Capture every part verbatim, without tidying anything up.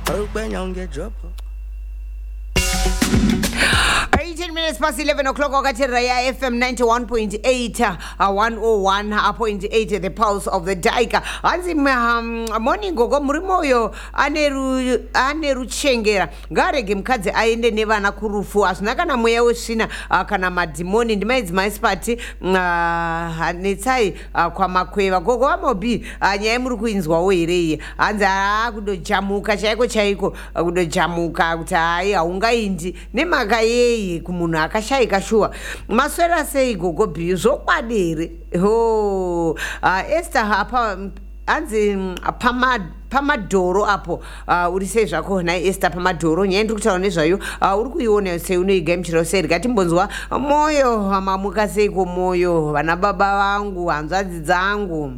eighteen minutes past eleven o'clock wakatera ya F M ninety-one point eight uh, one oh one point eight the pulse of the Daika hanzi um, morning gogo muri moyo aneru aneru chengera ngarege mukadzi aende nevana kurufu asina kana mweya wesvina uh, kana madhimoni ndimaidzi maisipati uh, netsai uh, kwamakweva gogo vamobi uh, nyaya muri kuinzwawo here hanzi akudojamuka chaiko chaiko uh, kudojamuka kuti hai haungaindi nemhaka yei kumunhu akashayika shuwa maswera sei gogo bhiyu zvokwadere ho uh, Esther hapa anzi pamadhoro apo uh, uri sei zvako nai Esther pamadhoro nyaya ndiri kutaura nezvayo uh, uri kuiona sei unoigamuchirawo sei rigatimbonzwa moyo mamuka seiko moyo vana baba vangu hanzvadzi dzangu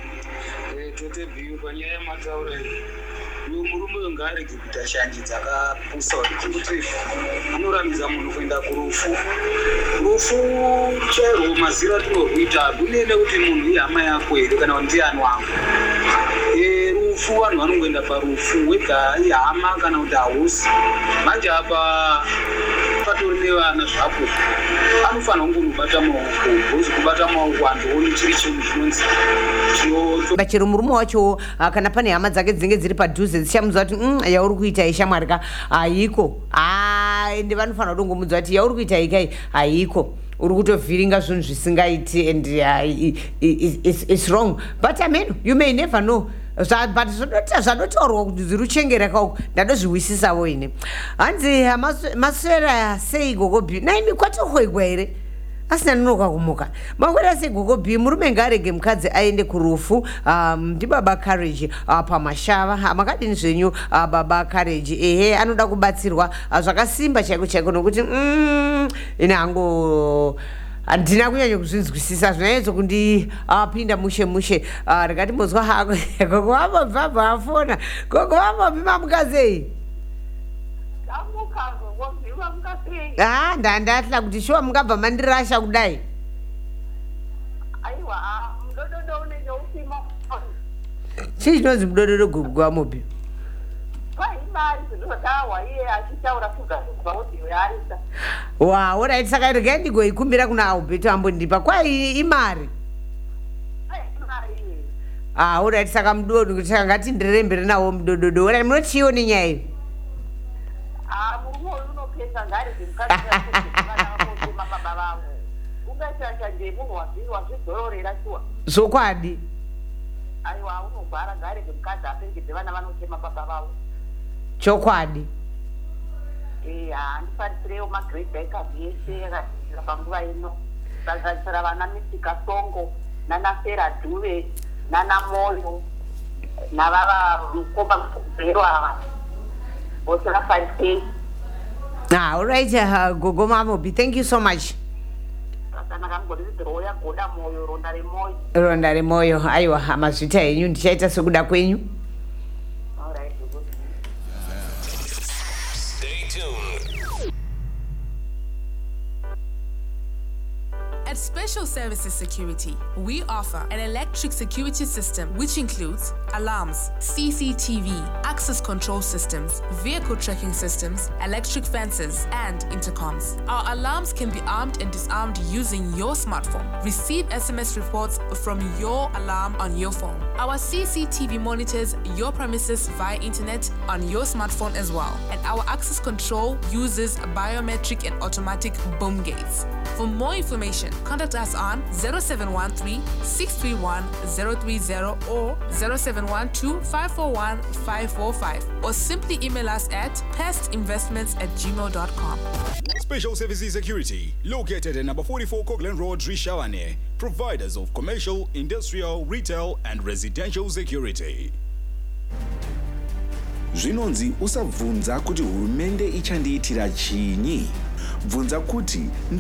tote bhiyu panyaya yamataura uyu murume ngarege kuita shanji dzakapusa kuti unoramidza munhu kuenda kurufu rufu chairwo maziro atinorwita kunene kuti munhu ihama yako here kana kuti ndiani wangu rufu vanhu vanongoenda parufu wega ihama kana kuti hausi manje apa patori nevana zvapo anofanira kungorubata maoko bhozi kubata maoko handooni chiri chinhu chinonzi bachero murume wacho kana pane hama dzake dzinenge dziri padhuze dzichamuudza kuti mm, yauri kuita ishamwari ka haiko ende vanofanira kudongomuudza kuti yauri kuita ikai haiko uri kutovhiringa zvinhu zvisingaiti and uh, it's, it's wrong but I mean you may never know but zvanotaurwa kuti ziruchengera kauko ndadozviwisisawo ine hanzi maswera sei gogo bhiyu naimi kwatohwegwa here asina nonoka kumuka mangwera sei gogo bhiyu murume ngarege mukadzi aende kurufu um, ndibaba Courage uh, pamashava makadini zvenyu uh, baba Courage ehe anoda kubatsirwa uh, zvakasimba chaiko chaiko nokuti mm, ine hango handina kunyanya kuzvinzwisisa zvinanyatso kundipinda mushe mushe uh, rikatimbonzwa hako gogo vamobvabva vafona gogo vamobi mamukazei ha ndandatla kuti shuwa mungabva mandirasha kudai chii chinonzi mudododo gogo wamobi wa orit saka regai ndigoikumbira kuna Alberto ambondipa kwai imari ah orit saka mudodo kuti saka ngati ndirembere nawo mudododo orit munochiyo nenyaya iyi zokwadi chokwadi handifanirewo magrebeka vese yakadzira panguva ino sazadzisira vana misika songo nanafera dhuve nanamoyo navava mukomba mukubhero ava vose vafarisei ah, all right uh, gogo mamobi thank you so much yagoda moyo ronda remoyo ronda remoyo aiwa mazvita enyu ndichaita sekuda kwenyu. At Special Services Security, we offer an electric security system which includes alarms, C C T V, access control systems, vehicle tracking systems, electric fences, and intercoms. Our alarms can be armed and disarmed using your smartphone. Receive S M S reports from your alarm on your phone. Our C C T V monitors your premises via internet on your smartphone as well. And our access control uses biometric and automatic boom gates. For more information, contact us on zero seven one three, six three one, zero three zero or zero seven one two, five four one, five four five or simply email us at pestinvestments at gmail dot com. Special Services Security, located at number forty-four Coghlan Road, Rishavane, providers of commercial, industrial, retail and residential security. Zvinonzi usabvunza kuti hurumende ichandiitira chinyi. Bvunza kuti